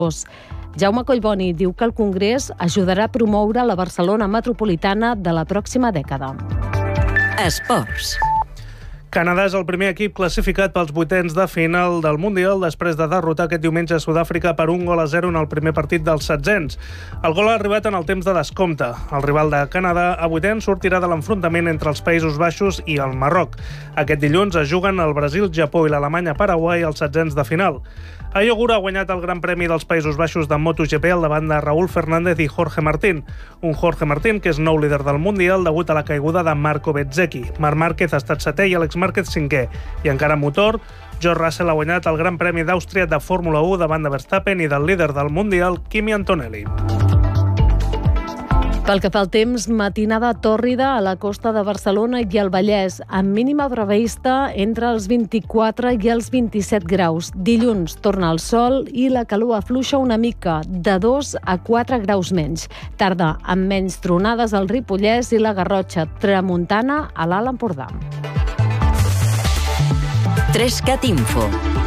Jaume Collboni diu que el Congrés ajudarà a promoure la Barcelona metropolitana de la pròxima dècada. Esports. Canadà és el primer equip classificat pels vuitens de final del Mundial després de derrotar aquest diumenge a Sud-àfrica per 1-0 en el primer partit dels setzents. El gol ha arribat en el temps de descompte. El rival de Canadà a vuitens sortirà de l'enfrontament entre els Països Baixos i el Marroc. Aquest dilluns es juguen el Brasil, Japó i l'Alemanya-Paraguai als setzents de final. Ayogura ha guanyat el Gran Premi dels Països Baixos de MotoGP al davant de Raúl Fernández i Jorge Martín. Un Jorge Martín que és nou líder del Mundial degut a la caiguda de Marco Bezzecchi. Marc Márquez ha estat setè i Alex Márquez cinquè. I encara en motor, George Russell ha guanyat el Gran Premi d'Àustria de Fórmula 1 davant de Verstappen i del líder del Mundial, Kimi Antonelli. Pel que fa al temps, matinada tòrrida a la costa de Barcelona i el Vallès, amb mínima prevista entre els 24 i els 27 graus. Dilluns torna el sol i la calor afluixa una mica, de 2 a 4 graus menys. Tarda amb menys tronades al Ripollès i la Garrotxa, tramuntana a l'Alt Empordà. 3CAT Info.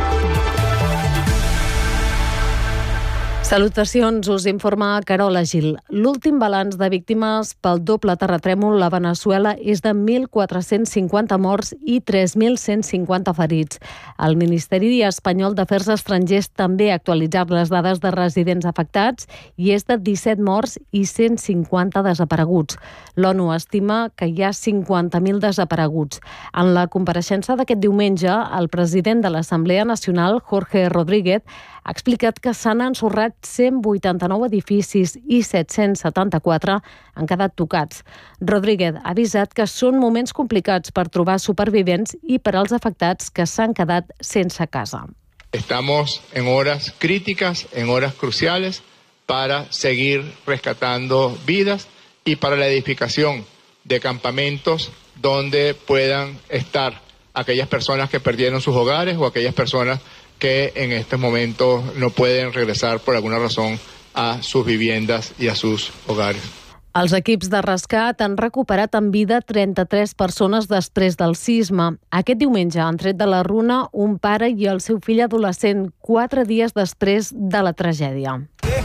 Salutacions, us informa Carola Gil. L'últim balanç de víctimes pel doble terratrèmol a Veneçuela és de 1.450 morts i 3.150 ferits. El Ministeri Espanyol d'Afers Estrangers també ha actualitzat les dades de residents afectats i és de 17 morts i 150 desapareguts. L'ONU estima que hi ha 50.000 desapareguts. En la compareixença d'aquest diumenge, el president de l'Assemblea Nacional, Jorge Rodríguez, ha explicat que s'han ensorrat 189 edificis i 774 han quedat tocats. Rodríguez ha avisat que són moments complicats per trobar supervivents i per als afectats que s'han quedat sense casa. Estamos en horas críticas, en horas cruciales para seguir rescatando vidas y para la edificación de campamentos donde puedan estar aquellas personas que perdieron sus hogares o aquellas personas que en este momento no pueden regresar por alguna razón a sus viviendas y a sus hogares. Els equips de rescat han recuperat en vida 33 persones després del sisme. Aquest diumenge han tret de la runa un pare i el seu fill adolescent 4 dies després de la tragèdia.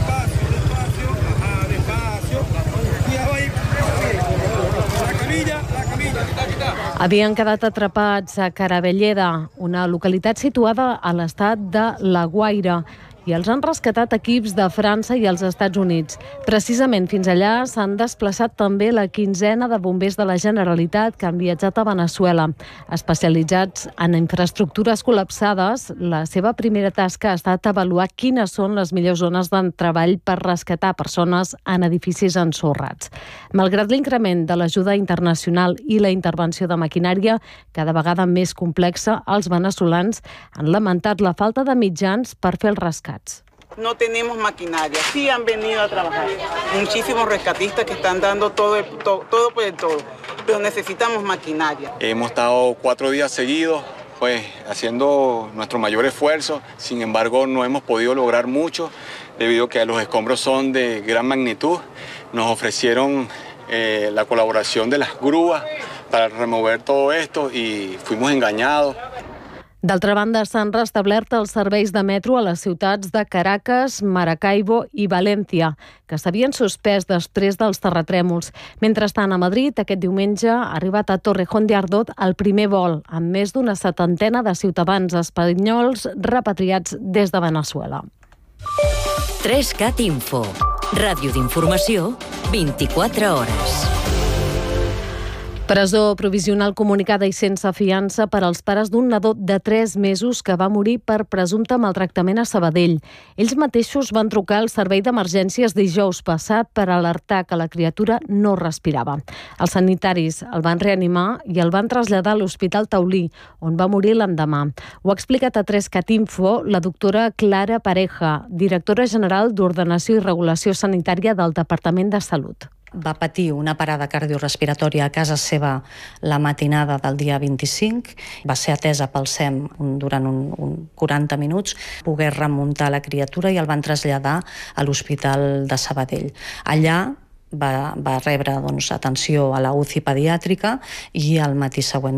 Havien quedat atrapats a Caravelleda, una localitat situada a l'estat de La Guaira, i els han rescatat equips de França i els Estats Units. Precisament fins allà s'han desplaçat també la 15ena de bombers de la Generalitat que han viatjat a Veneçuela. Especialitzats en infraestructures col·lapsades, la seva primera tasca ha estat avaluar quines són les millors zones de treball per rescatar persones en edificis ensorrats. Malgrat l'increment de l'ajuda internacional i la intervenció de maquinària cada vegada més complexa, els veneçolans han lamentat la falta de mitjans per fer el rescat. No tenemos maquinaria, sí han venido a trabajar. Muchísimos rescatistas que están dando todo por el todo, pero necesitamos maquinaria. Hemos estado 4 días seguidos, haciendo nuestro mayor esfuerzo. Sin embargo, no hemos podido lograr mucho debido a que los escombros son de gran magnitud. Nos ofrecieron la colaboración de las grúas para remover todo esto y fuimos engañados. D'altra banda, s'han restablert els serveis de metro a les ciutats de Caracas, Maracaibo i València, que s'havien suspès després dels terratrèmols. Mentrestant, a Madrid, aquest diumenge, ha arribat a Torrejón de Ardoz el primer vol, amb més d'una 70 de ciutadans espanyols repatriats des de Veneçuela. 3CAT Info. Ràdio d'informació, 24 hores. Presó provisional comunicada i sense fiança per als pares d'un nadó de 3 mesos que va morir per presumpte maltractament a Sabadell. Ells mateixos van trucar al servei d'emergències dijous passat per alertar que la criatura no respirava. Els sanitaris el van reanimar i el van traslladar a l'Hospital Taulí, on va morir l'endemà. Ho ha explicat a 3CAT Info la doctora Clara Pareja, directora general d'Ordenació i Regulació Sanitària del Departament de Salut. Va patir una parada cardiorrespiratòria a casa seva la matinada del dia 25. Va ser atesa pel SEM durant 40 minuts, pogué remuntar la criatura i el van traslladar a l'Hospital de Sabadell. Allà va rebre atenció a la UCI pediàtrica i al matí següent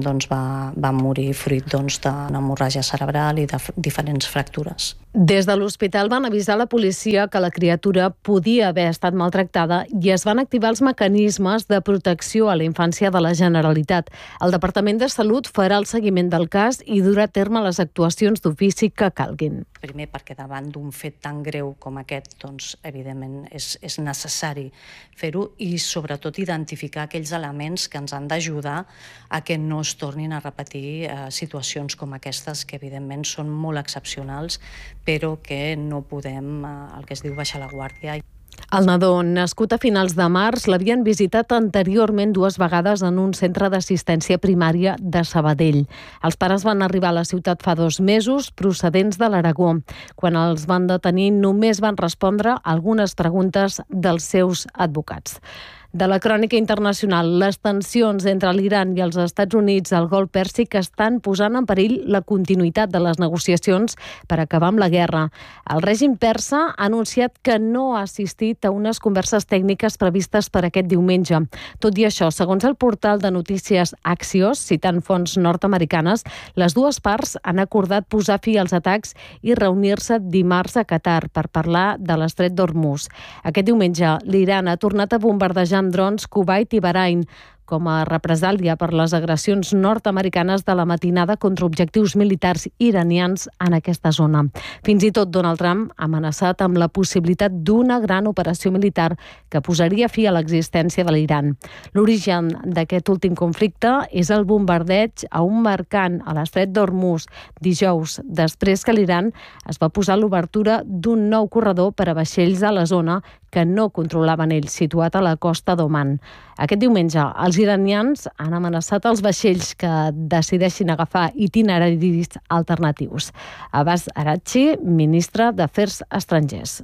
va morir fruit d'una hemorràgia cerebral i de diferents fractures. Des de l'hospital van avisar la policia que la criatura podia haver estat maltractada i es van activar els mecanismes de protecció a la infància de la Generalitat. El Departament de Salut farà el seguiment del cas i durà a terme les actuacions d'ofici que calguin. Primer perquè davant d'un fet tan greu com aquest, evidentment és necessari fer-ho i sobretot identificar aquells elements que ens han d'ajudar a que no es tornin a repetir situacions com aquestes que evidentment són molt excepcionals però que no podem, el que es diu, baixar la guàrdia. El nadó, nascut a finals de març, l'havien visitat anteriorment 2 vegades en un centre d'assistència primària de Sabadell. Els pares van arribar a la ciutat fa 2 mesos, procedents de l'Aragó. Quan els van detenir, només van respondre algunes preguntes dels seus advocats. De la crònica internacional, les tensions entre l'Iran i els Estats Units al Golf Pèrsic estan posant en perill la continuïtat de les negociacions per acabar amb la guerra. El règim persa ha anunciat que no ha assistit a unes converses tècniques previstes per aquest diumenge. Tot i això, segons el portal de notícies Axios, citant fonts nord-americanes, les dues parts han acordat posar fi als atacs i reunir-se dimarts a Qatar per parlar de l'estret d'Hormuz. Aquest diumenge, l'Iran ha tornat a bombardejar amb drons Kuwait i Bahrain com a represàlia per les agressions nord-americanes de la matinada contra objectius militars iranians en aquesta zona. Fins i tot Donald Trump ha amenaçat amb la possibilitat d'una gran operació militar que posaria fi a l'existència de l'Iran. L'origen d'aquest últim conflicte és el bombardeig a un mercant a l'estret d'Hormuz dijous, després que l'Iran es va posar l'obertura d'un nou corredor per a vaixells a la zona que no controlaven ells, situat a la costa d'Oman. Aquest diumenge, els iranians han amenaçat els vaixells que decideixin agafar itineraris alternatius. Abbas Araghchi, ministre d'Afers Estrangers.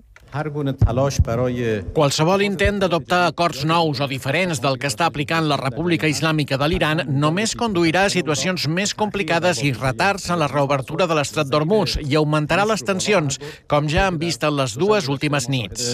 Qualsevol intent d'adoptar acords nous o diferents del que està aplicant la República Islàmica de l'Iran només conduirà a situacions més complicades i retards en la reobertura de l'estret d'Hormuz i augmentarà les tensions, com ja han vist en les 2 últimes nits.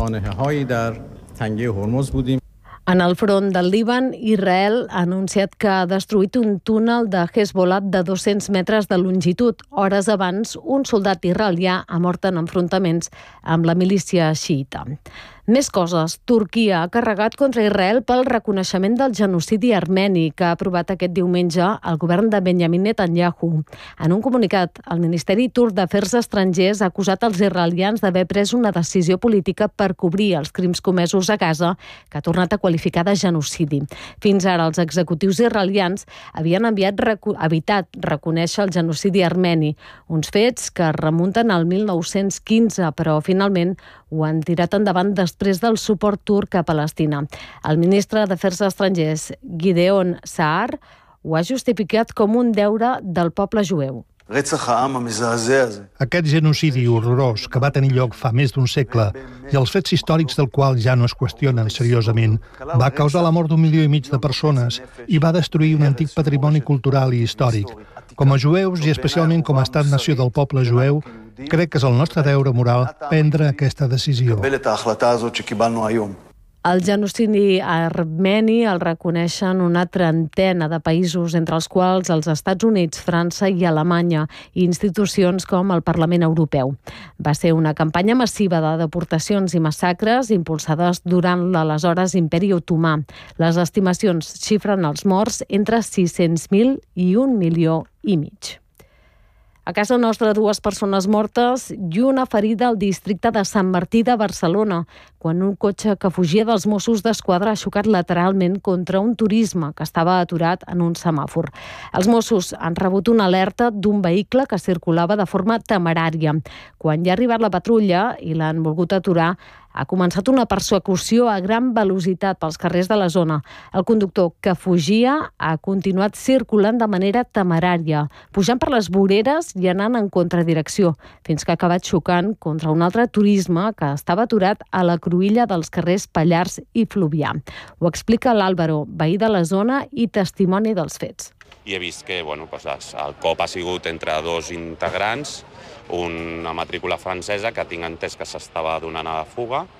En el front del Líban, Israel ha anunciat que ha destruït un túnel de Hezbollah de 200 metres de longitud. Hores abans, un soldat israelià ha mort en enfrontaments amb la milícia xiïta. Més coses. Turquia ha carregat contra Israel pel reconeixement del genocidi armeni que ha aprovat aquest diumenge el govern de Benjamin Netanyahu. En un comunicat, el Ministeri turc d'Afers Estrangers ha acusat els israelians d'haver pres una decisió política per cobrir els crims comesos a Gaza, que ha tornat a qualificar de genocidi. Fins ara, els executius israelians havien evitat reconèixer el genocidi armeni, uns fets que remunten al 1915, però finalment ho han tirat endavant després del suport turc a Palestina. El ministre d'Afers Estrangers, Gideon Saar, ho ha justificat com un deure del poble jueu. Aquest genocidi horrorós que va tenir lloc fa més d'un segle i els fets històrics del qual ja no es qüestionen seriosament va causar la mort d'1,5 milió de persones i va destruir un antic patrimoni cultural i històric. Com a jueus i especialment com a estat-nació del poble jueu, crec que és el nostre deure moral prendre aquesta decisió. El genocidi armeni el reconeixen una trentena de països, entre els quals els Estats Units, França i Alemanya, i institucions com el Parlament Europeu. Va ser una campanya massiva de deportacions i massacres impulsades durant l'aleshores Imperi Otomà. Les estimacions xifren els morts entre 600.000 i 1,5 milions. A casa nostra, 2 persones mortes i una ferida al districte de Sant Martí de Barcelona, quan un cotxe que fugia dels Mossos d'Esquadra ha xocat lateralment contra un turisme que estava aturat en un semàfor. Els Mossos han rebut una alerta d'un vehicle que circulava de forma temerària. Quan hi ha arribat la patrulla i l'han volgut aturar, ha començat una persecució a gran velocitat pels carrers de la zona. El conductor que fugia ha continuat circulant de manera temerària, pujant per les voreres i anant en contradirecció, fins que ha acabat xocant contra un altre turisme que estava aturat a la cruïlla dels carrers Pallars i Fluvià. Ho explica l'Àlvaro, veí de la zona i testimoni dels fets. I he vist que el cop ha sigut entre 2 integrants, una matrícula francesa que tinc entès que s'estava donant a la fuga,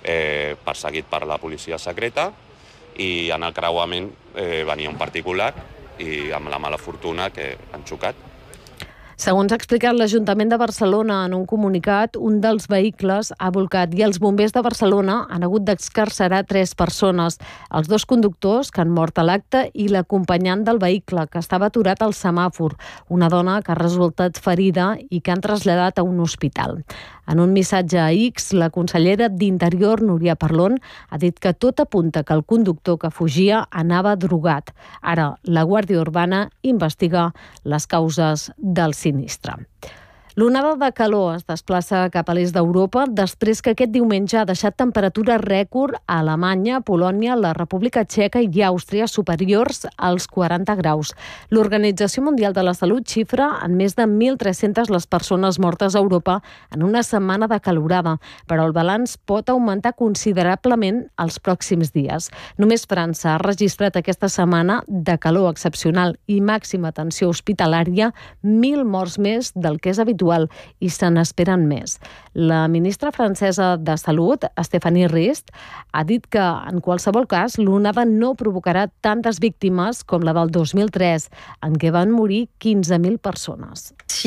perseguit per la policia secreta, i en el creuament venia un particular i amb la mala fortuna que han xocat. Segons ha explicat l'Ajuntament de Barcelona en un comunicat, un dels vehicles ha volcat i els bombers de Barcelona han hagut d'excarcerar 3 persones, els 2 conductors que han mort a l'acte i l'acompanyant del vehicle que estava aturat al semàfor, una dona que ha resultat ferida i que han traslladat a un hospital. En un missatge a X, la consellera d'Interior, Núria Parlon, ha dit que tot apunta que el conductor que fugia anava drogat. Ara, la Guàrdia Urbana investiga les causes del sinistre. L'onada de calor es desplaça cap a l'est d'Europa després que aquest diumenge ha deixat temperatures rècord a Alemanya, Polònia, la República Txeca i Àustria superiors als 40 graus. L'Organització Mundial de la Salut xifra en més de 1.300 les persones mortes a Europa en una setmana de calorada, però el balanç pot augmentar considerablement els pròxims dies. Només França ha registrat aquesta setmana de calor excepcional i màxima tensió hospitalària 1.000 morts més del que és habitual i se n'esperen més. La ministra francesa de Salut, Stéphanie Rist, ha dit que, en qualsevol cas, l'onada no provocarà tantes víctimes com la del 2003, en què van morir 15.000 persones.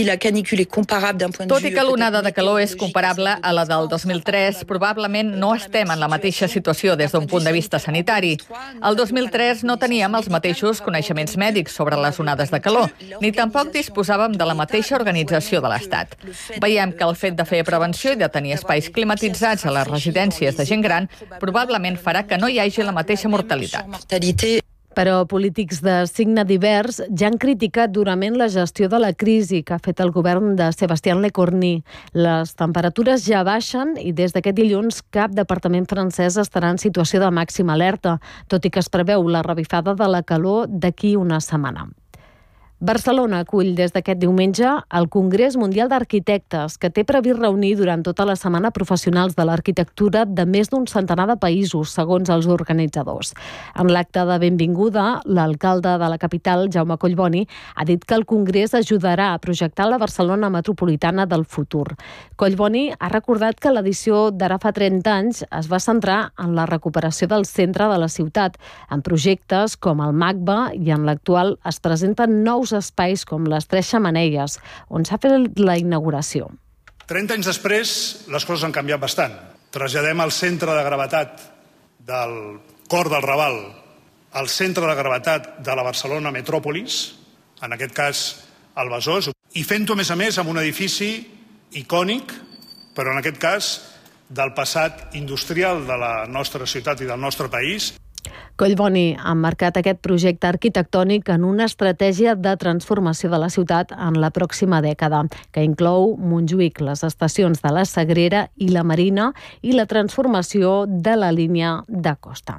Tot i que l'onada de calor és comparable a la del 2003, probablement no estem en la mateixa situació des d'un punt de vista sanitari. El 2003 no teníem els mateixos coneixements mèdics sobre les onades de calor, ni tampoc disposàvem de la mateixa organització de l'Estat. Veiem que el fet de fer prevenció i de tenir espais climatitzats a les residències de gent gran probablement farà que no hi hagi la mateixa mortalitat. Però polítics de signe divers ja han criticat durament la gestió de la crisi que ha fet el govern de Sébastien Lecornu. Les temperatures ja baixen i des d'aquest dilluns cap departament francès estarà en situació de màxima alerta, tot i que es preveu la revifada de la calor d'aquí una setmana. Barcelona acull des d'aquest diumenge el Congrés Mundial d'Arquitectes, que té previst reunir durant tota la setmana professionals de l'arquitectura de més d'un centenar de països, segons els organitzadors. En l'acte de benvinguda, l'alcalde de la capital, Jaume Collboni, ha dit que el Congrés ajudarà a projectar la Barcelona metropolitana del futur. Collboni ha recordat que l'edició d'ara fa 30 anys es va centrar en la recuperació del centre de la ciutat, en projectes com el MACBA, i en l'actual es presenten nous espais com les 3 xemeneies, on s'ha fet la inauguració. 30 anys després, les coses han canviat bastant. Traslladem el centre de gravetat del cor del Raval al centre de gravetat de la Barcelona metròpolis, en aquest cas el Besòs, i fent-ho, a més, amb un edifici icònic, però en aquest cas del passat industrial de la nostra ciutat i del nostre país. Collboni ha emmarcat aquest projecte arquitectònic en una estratègia de transformació de la ciutat en la pròxima dècada, que inclou Montjuïc, les estacions de la Sagrera i la Marina i la transformació de la línia de costa.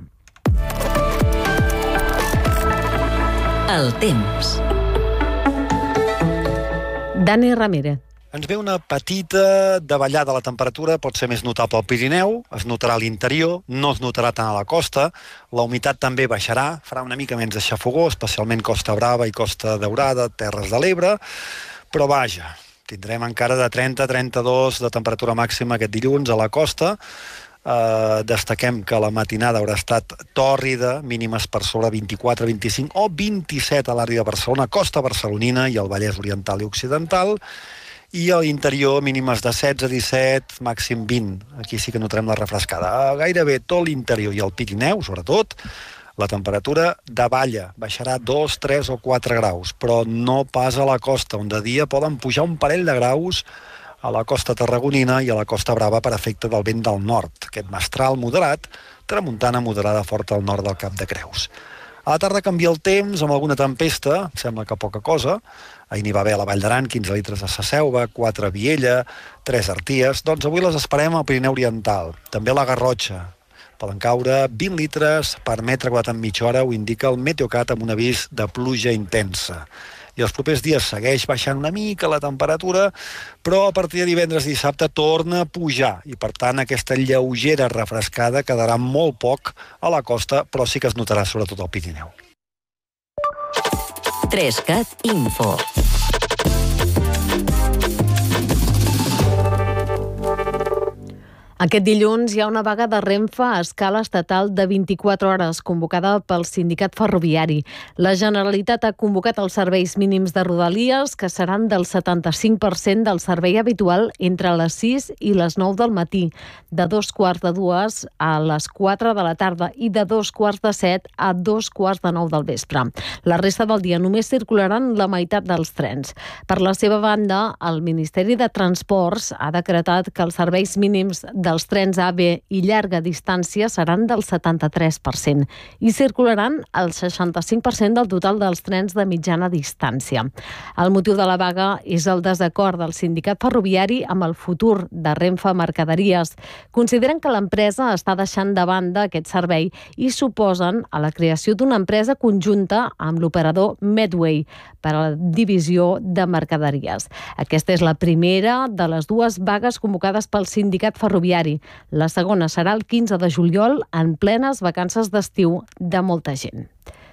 El temps. Dani Ramírez. Ens ve una petita davallada a la temperatura, pot ser més notable al Pirineu, es notarà a l'interior, no es notarà tant a la costa, la humitat també baixarà, farà una mica menys de xafogó, especialment Costa Brava i Costa Daurada, Terres de l'Ebre, però vaja, tindrem encara de 30-32 de temperatura màxima aquest dilluns a la costa. Destaquem que la matinada haurà estat tòrrida, mínimes per sobre 24, 25 o 27 a l'àrea de Barcelona, costa barcelonina i el Vallès Oriental i Occidental, i a l'interior mínimes de 16, 17, màxim 20. Aquí sí que notarem la refrescada. A gairebé tot l'interior i el Pirineu, sobretot, la temperatura davalla, baixarà 2, 3 o 4 graus, però no pas a la costa, on de dia poden pujar un parell de graus a la costa tarragonina i a la Costa Brava per efecte del vent del nord, aquest mestral moderat, tramuntana moderada forta al nord del Cap de Creus. A la tarda canvia el temps amb alguna tempesta, sembla que poca cosa. Ahir n'hi va haver a la Vall d'Aran, 15 litres a Sasselva, 4 a Viella, 3 a Arties. Doncs avui les esperem al Pirineu Oriental. També a la Garrotxa. Poden caure 20 litres per metre quadrat en mitja hora, ho indica el Meteocat amb un avís de pluja intensa. I els propers dies segueix baixant una mica la temperatura, però a partir de divendres i dissabte torna a pujar i, per tant, aquesta lleugera refrescada quedarà molt poc a la costa, però sí que es notarà sobretot al Pirineu. 3CAT Info. Aquest dilluns hi ha una vaga de Renfe a escala estatal de 24 hores convocada pel sindicat ferroviari. La Generalitat ha convocat els serveis mínims de Rodalies, que seran del 75% del servei habitual entre les 6 i les 9 del matí, de 2:45 a les 4 de la tarda i de 2:45 a 2:45 del vespre. La resta del dia només circularan la meitat dels trens. Per la seva banda, el Ministeri de Transports ha decretat que els serveis mínims dels trens AVE i llarga distància seran del 73% i circularan el 65% del total dels trens de mitjana distància. El motiu de la vaga és el desacord del sindicat ferroviari amb el futur de Renfe Mercaderies. Consideren que l'empresa està deixant de banda aquest servei i suposen a la creació d'una empresa conjunta amb l'operador Medway per a la divisió de mercaderies. Aquesta és la primera de les dues vagues convocades pel sindicat ferroviari. La segona serà el 15 de juliol, en plenes vacances d'estiu de molta gent.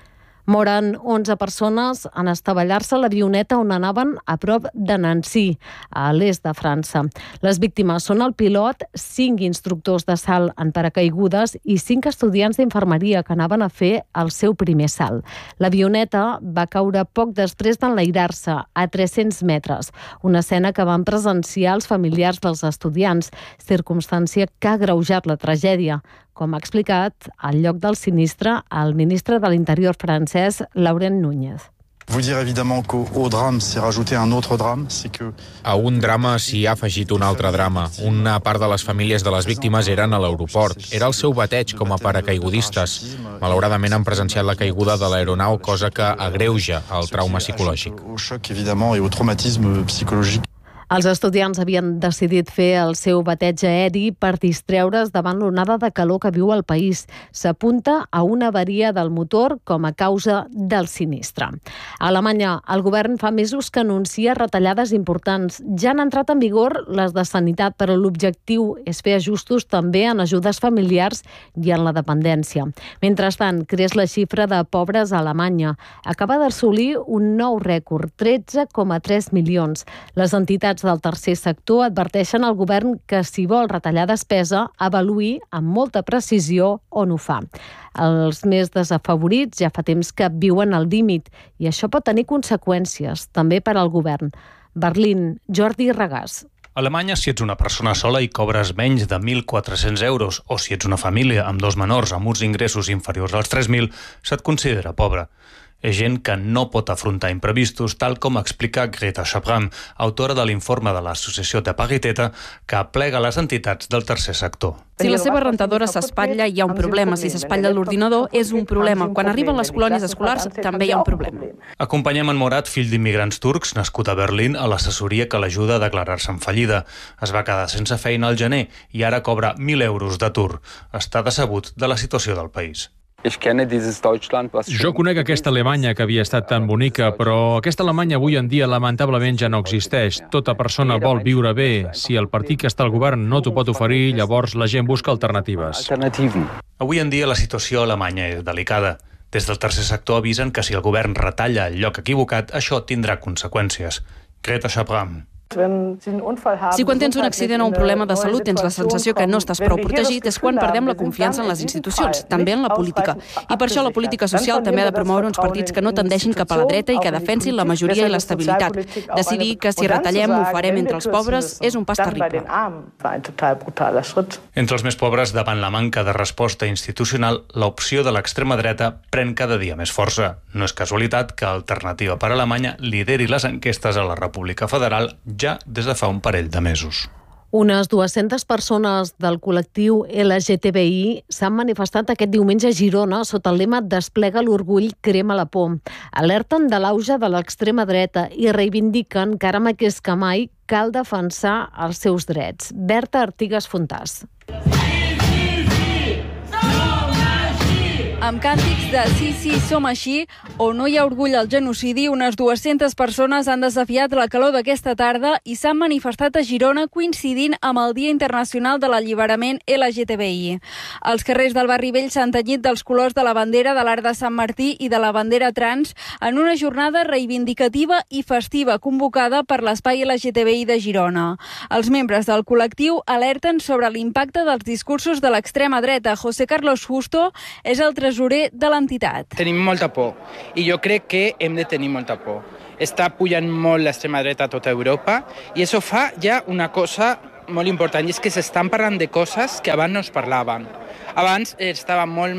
Moren 11 persones en estavellar-se a l'avioneta on anaven a prop de Nancy, a l'est de França. Les víctimes són el pilot, 5 instructors de salt en paracaigudes i 5 estudiants d'infermeria que anaven a fer el seu primer salt. L'avioneta va caure poc després d'enlairar-se a 300 metres, una escena que van presenciar els familiars dels estudiants, circumstància que ha agreujat la tragèdia, com ha explicat al lloc del sinistre el ministre de l'Interior francès, Laurent Núñez. Vull dir, evidentment, que au drame s'hi ha rajouté un altre drame, c'est que... A un drama s'hi ha afegit un altre drama. Una part de les famílies de les víctimes eren a l'aeroport. Era el seu bateig com a paracaigudistes. Malauradament han presenciat la caiguda de l'aeronau, cosa que agreuja el trauma psicològic. Au xoc, evidentment, i au traumatisme psicològic. Els estudiants havien decidit fer el seu bateig aeri per distreure's davant l'onada de calor que viu el país. S'apunta a una avaria del motor com a causa del sinistre. A Alemanya, el govern fa mesos que anuncia retallades importants. Ja han entrat en vigor les de sanitat, però l'objectiu és fer ajustos també en ajudes familiars i en la dependència. Mentrestant, creix la xifra de pobres a Alemanya. Acaba d'assolir un nou rècord, 13,3 milions. Les entitats del tercer sector adverteixen al govern que si vol retallar despesa, avaluï amb molta precisió on ho fa. Els més desafavorits ja fa temps que viuen al límit i això pot tenir conseqüències també per al govern. Berlín, Jordi Regàs. A Alemanya, si ets una persona sola i cobres menys de 1.400 euros o si ets una família amb 2 menors amb uns ingressos inferiors als 3.000, se't considera pobre. És gent que no pot afrontar imprevistos, tal com explica Greta Schapram, autora de l'informe de l'Associació de Pariteta, que aplega les entitats del tercer sector. Si la seva rentadora s'espatlla, hi ha un problema. Si s'espatlla l'ordinador, és un problema. Quan arriben les colònies escolars, també hi ha un problema. Acompanyem en Morat, fill d'immigrants turcs, nascut a Berlín, a l'assessoria que l'ajuda a declarar-se en fallida. Es va quedar sense feina al gener i ara cobra 1.000 euros d'atur. Està decebut de la situació del país. Jo conec aquesta Alemanya que havia estat tan bonica, però aquesta Alemanya avui en dia lamentablement ja no existeix. Tota persona vol viure bé. Si el partit que està al govern no t'ho pot oferir, llavors la gent busca alternatives. Avui en dia la situació a Alemanya és delicada. Des del tercer sector avisen que si el govern retalla el lloc equivocat, això tindrà conseqüències. Greta Schapram. Si quan tens un accident o un problema de salut tens la sensació que no estàs prou protegit, és quan perdem la confiança en les institucions, també en la política. I per això la política social també ha de promoure uns partits que no tendeixin cap a la dreta i que defensin la majoria i l'estabilitat. Decidir que si retallem ho farem entre els pobres és un pas terrible. Entre els més pobres, davant la manca de resposta institucional, l'opció de l'extrema dreta pren cada dia més força. No és casualitat que Alternativa per Alemanya lideri les enquestes a la República Federal ja des de fa un parell de mesos. Unes 200 persones del col·lectiu LGTBI s'han manifestat aquest diumenge a Girona sota el lema Desplega l'orgull, crema la por. Alerten de l'auge de l'extrema dreta i reivindiquen que ara més que mai cal defensar els seus drets. Berta Artigas Fontàs. Amb càntics de "Sí, sí, som així" o "No hi ha orgull al genocidi", unes 200 persones han desafiat la calor d'aquesta tarda i s'han manifestat a Girona coincidint amb el Dia Internacional de l'Alliberament LGTBI. Els carrers del barri vell s'han tenyit dels colors de la bandera de l'Arc de Sant Martí i de la bandera trans en una jornada reivindicativa i festiva convocada per l'Espai LGTBI de Girona. Els membres del col·lectiu alerten sobre l'impacte dels discursos de l'extrema dreta. José Carlos Justo és el tresorer de l'entitat. Tenim molta por i jo crec que hem de tenir molta por. Està pujant molt l'extrema dreta a tota Europa i això fa ja una cosa molt important, i és que s'estan parlant de coses que abans no es parlaven. Abans estava molt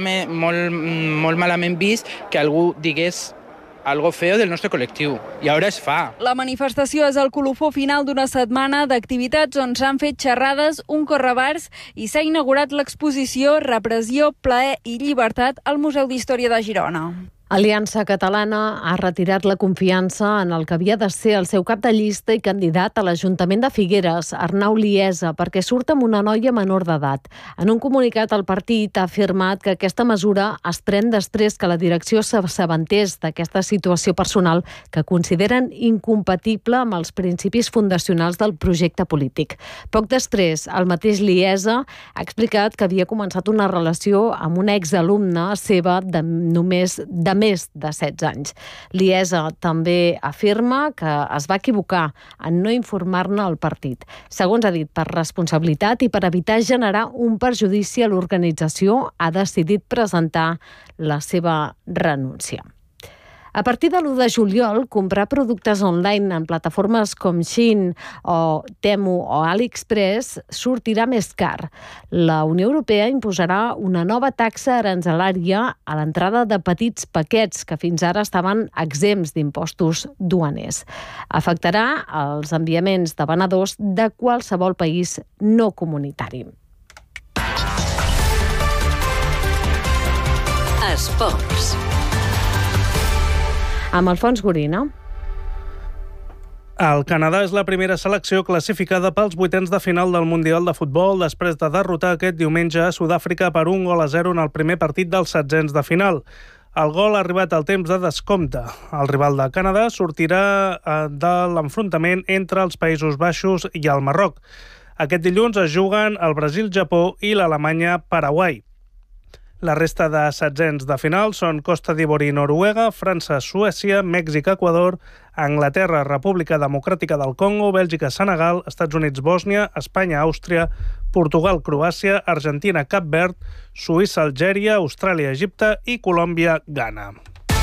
malament vist que algú digués algo feo del nostre col·lectiu, i ara es fa. La manifestació és el colofó final d'una setmana d'activitats on s'han fet xerrades, un correbars i s'ha inaugurat l'exposició Repressió, plaer i llibertat al Museu d'Història de Girona. Aliança Catalana ha retirat la confiança en el que havia de ser el seu cap de llista i candidat a l'Ajuntament de Figueres, Arnau Liesa, perquè surt amb una noia menor d'edat. En un comunicat, el partit ha afirmat que aquesta mesura es pren després que la direcció s'assabentés d'aquesta situació personal que consideren incompatible amb els principis fundacionals del projecte polític. Poc després, el mateix Liesa ha explicat que havia començat una relació amb una exalumna seva de més de 16 anys. Liesa també afirma que es va equivocar en no informar-ne al partit. Segons ha dit, per responsabilitat i per evitar generar un perjudici a l'organització, ha decidit presentar la seva renúncia. A partir de l'1 de juliol, comprar productes online en plataformes com Shein o Temu o AliExpress sortirà més car. La Unió Europea imposarà una nova taxa aranzelària a l'entrada de petits paquets que fins ara estaven exempts d'impostos duaners. Afectarà els enviaments de venedors de qualsevol país no comunitari. Esports. Amb Alfons Gorina. El Canadà és la primera selecció classificada pels vuitens de final del Mundial de Futbol després de derrotar aquest diumenge a Sud-àfrica per 1-0 en el primer partit dels setzents de final. El gol ha arribat al temps de descompte. El rival de Canadà sortirà de l'enfrontament entre els Països Baixos i el Marroc. Aquest dilluns es juguen el Brasil-Japó i l'Alemanya-Paraguai. La resta de setzents de final són Costa d'Ivori i Noruega, França, Suècia, Mèxic, Equador, Anglaterra, República Democràtica del Congo, Bèlgica, Senegal, Estats Units, Bòsnia, Espanya, Àustria, Portugal, Croàcia, Argentina, Cap Verd, Suïssa, Algèria, Austràlia, Egipte i Colòmbia, Ghana.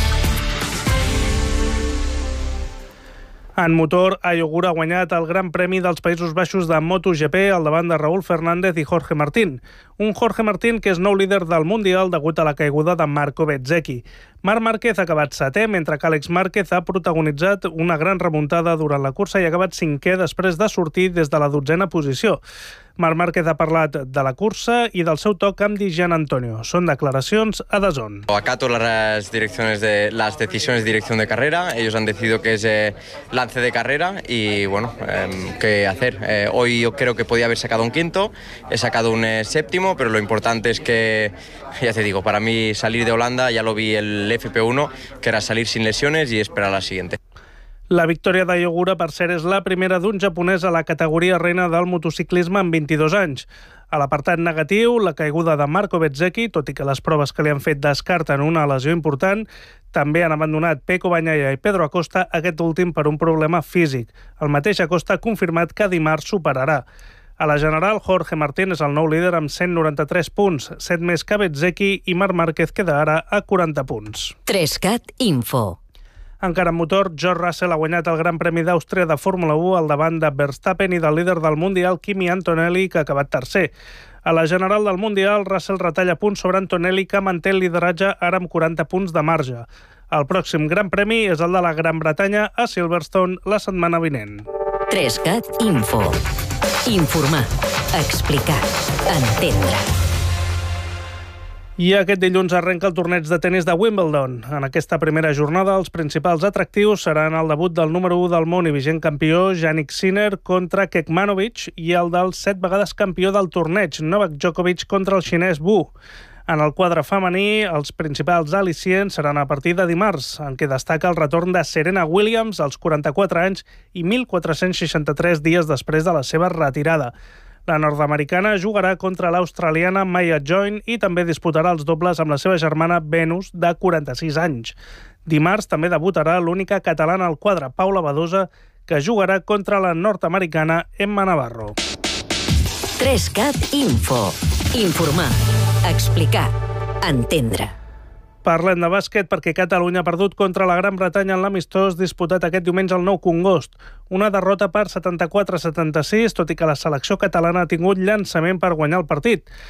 En motor, Ayogura ha guanyat el Gran Premi dels Països Baixos de MotoGP al davant de Raúl Fernández i Jorge Martín. Un Jorge Martín que és nou líder del Mundial degut a la caiguda de Marco Bezzecchi. Marc Márquez ha acabat setè, mentre que Àlex Márquez ha protagonitzat una gran remuntada durant la cursa i ha acabat cinquè després de sortir des de la 12a posició. Marc Márquez ha parlat de la cursa i del seu toc amb Di Gianantonio. Són declaracions a DAZN. Acato las decisiones de dirección de carrera. Ellos han decidido que es lance de carrera y bueno, ¿qué hacer? Hoy yo creo que podía haber sacado un quinto, he sacado un séptimo, pero lo importante es que, ya te digo, para mí salir de Holanda, ya lo vi el FP1, que era salir sin lesiones y esperar a la siguiente. La victòria d'Ayogura, per cert, és la primera d'un japonès a la categoria reina del motociclisme en 22 anys. A l'apartat negatiu, la caiguda de Marco Bezzecchi, tot i que les proves que li han fet descarten una lesió important, també han abandonat Pecco Bagnaia i Pedro Acosta, aquest últim per un problema físic. El mateix Acosta ha confirmat que dimarts superarà. A la general, Jorge Martín és el nou líder amb 193 punts, 7 més que Bezzecchi, i Marc Márquez queda ara a 40 punts. 3CAT Info. Encara en motor, George Russell ha guanyat el Gran Premi d'Àustria de Fórmula 1 al davant de Verstappen i del líder del Mundial, Kimi Antonelli, que ha acabat tercer. A la general del Mundial, Russell retalla punts sobre Antonelli, que manté el lideratge ara amb 40 punts de marge. El pròxim Gran Premi és el de la Gran Bretanya a Silverstone la setmana vinent. 3CAT Info. Informar, explicar, entendre. I aquest dilluns arrenca el torneig de tenis de Wimbledon. En aquesta primera jornada, els principals atractius seran el debut del número 1 del món i vigent campió, Jannik Sinner, contra Kekmanovic, i el del 7 vegades campió del torneig, Novak Djokovic, contra el xinès Wu. En el quadre femení, els principals al·licients seran a partir de dimarts, en què destaca el retorn de Serena Williams als 44 anys i 1.463 dies després de la seva retirada. La nord-americana jugarà contra l'australiana Maya Join i també disputarà els dobles amb la seva germana Venus, de 46 anys. Dimarts també debutarà l'única catalana al quadre, Paula Badosa, que jugarà contra la nord-americana Emma Navarro. 3CAT Info. Informar. Explicar. Entendre. Parlem de bàsquet perquè Catalunya ha perdut contra la Gran Bretanya en l'amistós disputat aquest diumenge al Nou Congost. Una derrota per 74-76, tot i que la selecció catalana ha tingut llançament per guanyar el partit.